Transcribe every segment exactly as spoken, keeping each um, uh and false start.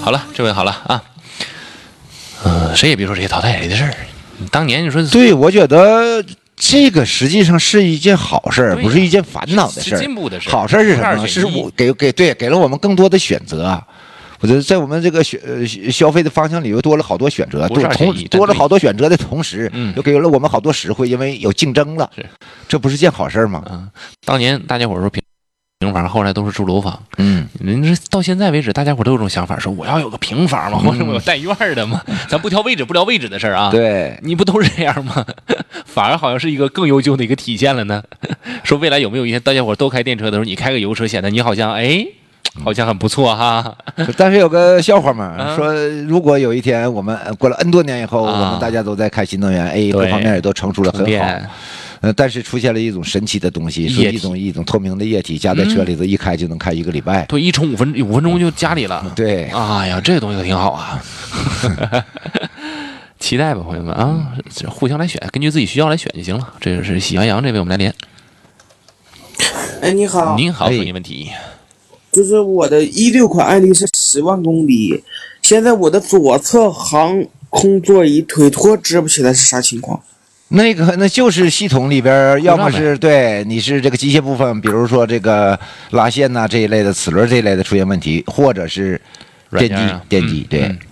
好了，这位好了啊。呃，谁也别说这些淘汰谁的事儿。当年你说， 对，我觉得这个实际上是一件好事儿，不是一件烦恼的事儿。 进步的事儿。 好事儿是什么？是我给给对给了我们更多的选择。我觉得在我们这个选呃消费的方向里又多了好多选择，多同多了好多选择的同时， 嗯， 又给了我们好多实惠，因为有竞争了。 是， 这不是件好事吗？ 嗯，当年大家伙说平平房，后来都是住楼房。 嗯， 您到现在为止，大家伙都有种想法，说我要有个平房嘛，或者我有带院的嘛，咱不挑位置，不聊位置的事儿啊。 对， 你不都是这样吗？反而好像是一个更优秀的一个体现了呢。说未来有没有一天大家伙都开电车的时候，你开个油车，显得你好像哎。好像很不错哈， 但是有个笑话嘛，啊、说如果有一天我们过了 N 多年以后，啊、我们大家都在开新能源 ，A 各方面也都成熟了很好，呃，但是出现了一种神奇的东西，是一种一种透明的液体，加在车里头一开就能开一个礼拜， 对，一充五分五分钟就家里了， 对， 哎呀，这个东西可挺好啊，期待吧，朋友们啊，互相来选，根据自己需要来选就行了。这是喜羊羊这位，我们来连。 哎，你好， 您好，问你问题。 就是我的一六款爱丽是十万公里，现在我的左侧航空座椅腿托支不起来是啥情况？ 那个那就是系统里边，要么是对你是这个机械部分，比如说这个拉线呐、啊、这一类的齿轮这一类的出现问题，或者是电机、啊、电机对、嗯。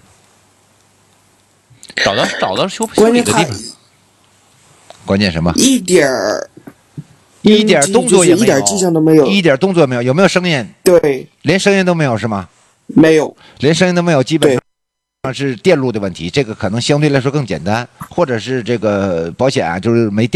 找到找到修修理的地方。 关键什么？ 一点儿。 一点动作也没有， 一点迹象都没有， 一点动作没有，有没有声音？ 对， 连声音都没有是吗？ 没有， 连声音都没有，基本上是电路的问题。这个可能相对来说更简单，或者是这个保险啊，就是没电。